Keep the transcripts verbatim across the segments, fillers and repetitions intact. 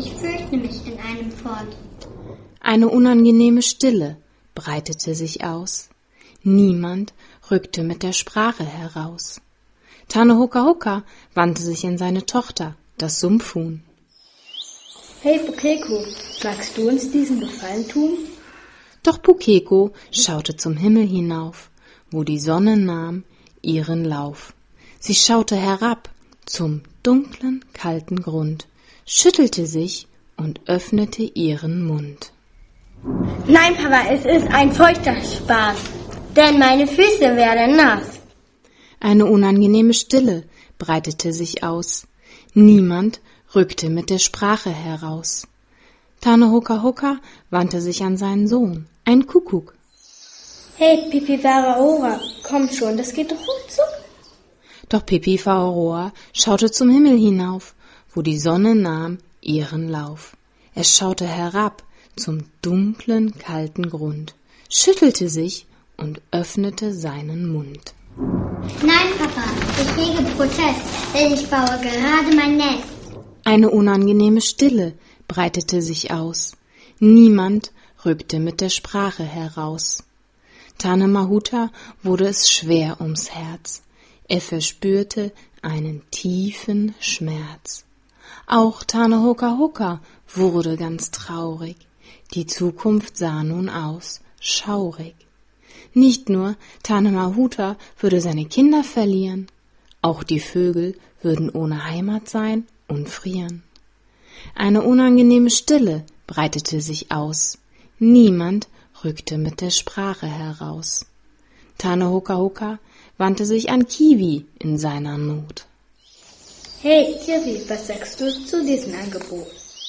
Ich fürchte mich in einem fort. Eine unangenehme Stille breitete sich aus. Niemand rückte mit der Sprache heraus. Tane Huka Huka wandte sich an seine Tochter, das Sumpfhuhn. Hey Pukeko, magst du uns diesen Gefallen tun? Doch Pukeko schaute zum Himmel hinauf, wo die Sonne nahm ihren Lauf. Sie schaute herab zum dunklen, kalten Grund, schüttelte sich und öffnete ihren Mund. Nein, Papa, es ist ein feuchter Spaß, denn meine Füße werden nass. Eine unangenehme Stille breitete sich aus. Niemand rückte mit der Sprache heraus. Tane Huka Huka wandte sich an seinen Sohn, ein Kuckuck. Hey, Pipi Waraora, komm schon, das geht doch ruckzuck. Doch Pipi Waraora schaute zum Himmel hinauf, wo die Sonne nahm ihren Lauf. Er schaute herab zum dunklen, kalten Grund, schüttelte sich und öffnete seinen Mund. Nein, Papa, ich hege Protest, denn ich baue gerade mein Nest. Eine unangenehme Stille breitete sich aus. Niemand rückte mit der Sprache heraus. Tane Mahuta wurde es schwer ums Herz. Er verspürte einen tiefen Schmerz. Auch Tane Huka Huka wurde ganz traurig. Die Zukunft sah nun aus, schaurig. Nicht nur Tane Mahuta würde seine Kinder verlieren, auch die Vögel würden ohne Heimat sein und frieren. Eine unangenehme Stille breitete sich aus. Niemand rückte mit der Sprache heraus. Tane Huka Huka wandte sich an Kiwi in seiner Not. Hey, Kiwi, was sagst du zu diesem Angebot?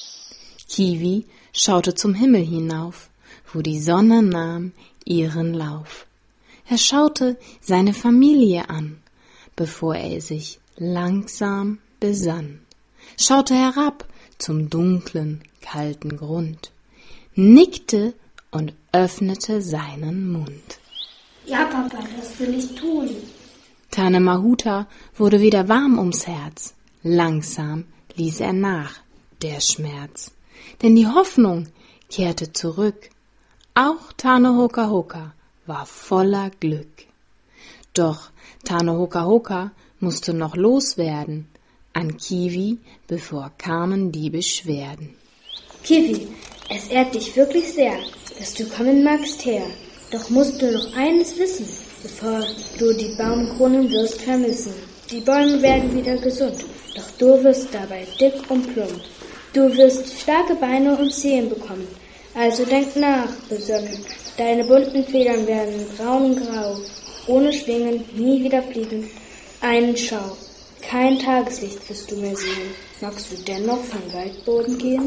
Kiwi schaute zum Himmel hinauf, wo die Sonne nahm ihren Lauf. Er schaute seine Familie an, bevor er sich langsam besann, schaute herab zum dunklen, kalten Grund, nickte und öffnete seinen Mund. Ja, Papa, das will ich tun. Tane Mahuta wurde wieder warm ums Herz. Langsam ließ er nach, der Schmerz. Denn die Hoffnung kehrte zurück. Auch Tane Huka Huka war voller Glück. Doch Tane Huka Huka musste noch loswerden an Kiwi, bevor kamen die Beschwerden. Kiwi, es ehrt dich wirklich sehr, dass du kommen magst her. Doch musst du noch eines wissen, bevor du die Baumkronen wirst vermissen. Die Bäume werden wieder gesund, doch du wirst dabei dick und plump. Du wirst starke Beine und Zehen bekommen, also denk nach, besonnen. Deine bunten Federn werden braun und grau, ohne Schwingen, nie wieder fliegen. Einen Schau, kein Tageslicht wirst du mehr sehen. Magst du dennoch vom Waldboden gehen?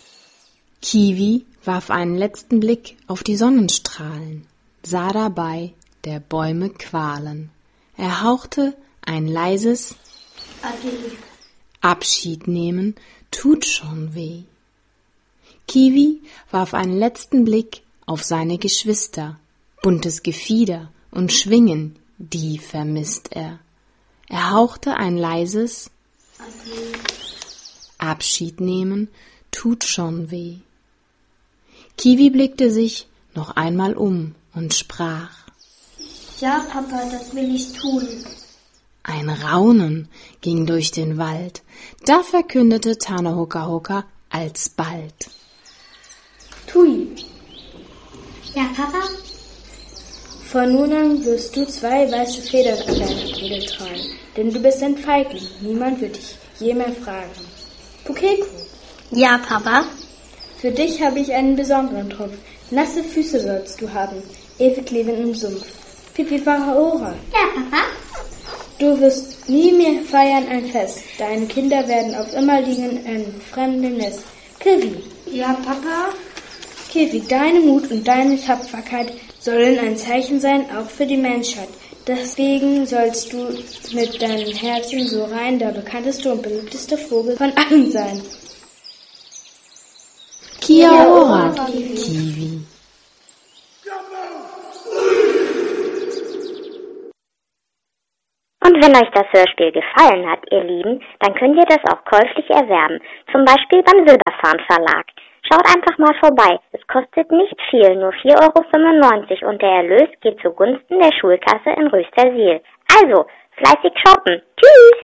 Kiwi warf einen letzten Blick auf die Sonnenstrahlen, sah dabei der Bäume Qualen. Er hauchte ein leises Adieu. Abschied nehmen tut schon weh. Kiwi warf einen letzten Blick auf seine Geschwister, buntes Gefieder und Schwingen, die vermisst er. Er hauchte ein leises Adieu. Abschied nehmen tut schon weh. Kiwi blickte sich noch einmal um und sprach: Ja, Papa, das will ich tun. Ein Raunen ging durch den Wald, da verkündete Tane Huka Huka alsbald: Tui, Ja, Papa? von nun an wirst du zwei weiße Federn an deiner Kehle tragen, denn du bist ein Feigling, niemand wird dich je mehr fragen. Pukeko, Ja, Papa? für dich habe ich einen besonderen Trumpf. Nasse Füße sollst du haben, ewig leben im Sumpf. Pipi Waraora, Ja, Papa? du wirst nie mehr feiern ein Fest. Deine Kinder werden auf immer liegen in einem fremden Nest. Kiwi, Ja, Papa? Kiwi, deine Mut und deine Tapferkeit sollen ein Zeichen sein, auch für die Menschheit. Deswegen sollst du mit deinem Herzen so rein der bekannteste und beliebteste Vogel von allen sein. Kia ora, Kiwi. Und wenn euch das Hörspiel gefallen hat, ihr Lieben, dann könnt ihr das auch käuflich erwerben, zum Beispiel beim Silberfahren Verlag. Schaut einfach mal vorbei, es kostet nicht viel, nur vier Euro fünfundneunzig und der Erlös geht zugunsten der Schulkasse in Röstersiel. Also, fleißig shoppen. Tschüss!